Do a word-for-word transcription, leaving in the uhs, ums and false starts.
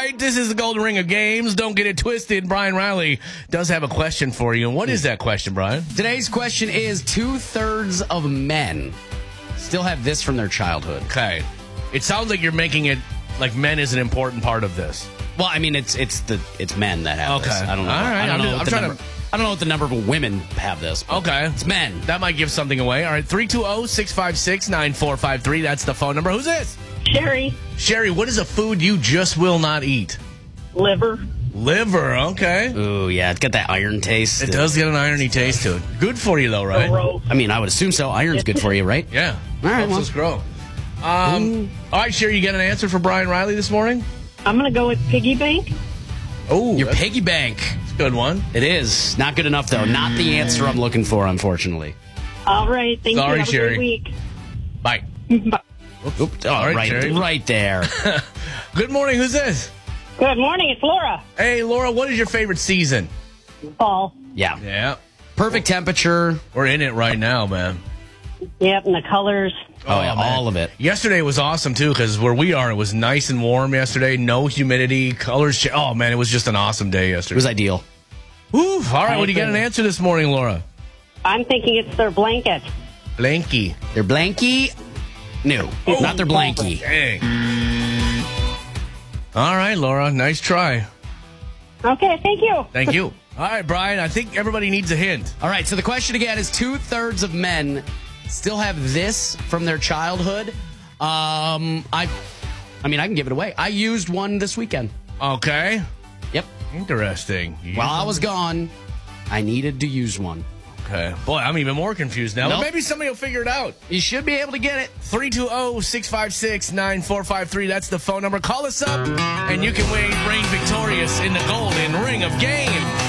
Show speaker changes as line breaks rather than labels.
right. This is the Golden Ring of Games. Don't get it twisted. Brian Riley does have a question for you. And what is that question, Brian?
Today's question is two-thirds of men still have this from their childhood.
Okay. It sounds like you're making it like men is an important part of this.
Well, I mean, it's it's the it's men that have
Okay.
this. I don't know.
All right.
I don't
I'm
know.
just-
what
I'm
the
trying
number,
to-
I don't know what the number of women have this. but
Okay.
It's men.
That might give something away. All right. three two zero, six five six, nine four five three. That's the phone number. Who's this?
Sherry,
Sherry, what is a food you just will not eat?
liver.
Liver. Okay.
Ooh, yeah, it's got that iron taste.
It does get an irony taste to it. Good for you, though, right?
Gross.
I mean, I would assume so. Iron's good for you, right?
Yeah.
All right,
Helps
well.
us grow. Um, all right, Sherry, you got an answer for Brian Riley this morning?
I'm going to go with piggy bank.
Oh,
Your
that's
piggy bank.
a good one.
It is. Not good enough, though. Not the answer I'm looking for, unfortunately.
All right. Thank
Sorry,
you. Have
Sherry.
a great week.
Bye.
Bye.
Oops. Oh,
All right,
right,
Sherry.
right there.
Good morning. Who's this?
Good morning. It's Laura.
Hey, Laura, what is your favorite season?
Fall.
Yeah.
Yeah.
Perfect temperature.
We're in it right now, man.
Yep, and the colors.
Oh, yeah,
man.
all of it.
Yesterday was awesome, too, because where we are, it was nice and warm yesterday. No humidity. Colors. Ch- oh, man, it was just an awesome day
It
yesterday.
was ideal.
Ooh, all right, what do you got an answer this morning, Laura?
I'm thinking it's their blanket.
Blanky.
Their blankie? No, not their blankie.
Dang. All right, Laura, nice try.
Okay, thank you.
Thank you. All right, Brian, I think everybody needs a hint.
All right, so the question again is two-thirds of men still have this from their childhood. Um, I, I mean, I can give it away. I used one this weekend.
Okay.
Yep.
Interesting. You-
While I was gone, I needed to use one.
Okay. Boy, I'm even more confused now.
Nope.
But maybe somebody will figure it out.
You should be able to get it.
three two zero, six five six, nine four five three. That's the phone number. Call us up, and you can win, reign victorious in the Golden Ring of Games.